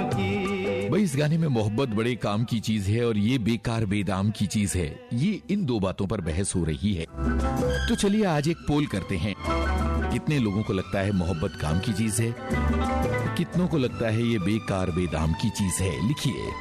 की। भाई इस गाने में मोहब्बत बड़े काम की चीज है और ये बेकार बेदाम की चीज है। ये इन दो बातों पर बहस हो रही है। तो चलिए आज एक पोल करते हैं। कितने लोगों को लगता है मोहब्बत काम की चीज है, कितनों को लगता है ये बेकार बेदाम की चीज है? लिखिए।